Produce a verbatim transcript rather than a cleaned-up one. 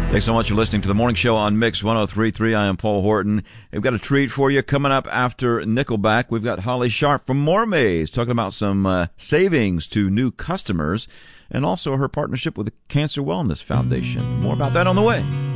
Thanks so much for listening to the morning show on Mix one oh three point three. I am Paul Horton. We've got a treat for you coming up after Nickelback. We've got Holly Sharp from Mormaze talking about some uh, savings to new customers and also her partnership with the Cancer Wellness Foundation. More about that on the way.